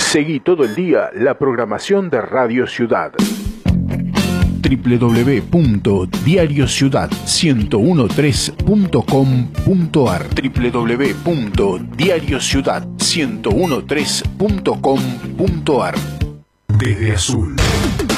Seguí todo el día la programación de Radio Ciudad. www.diariociudad1013.com.ar www.diariociudad1013.com.ar Desde Azul.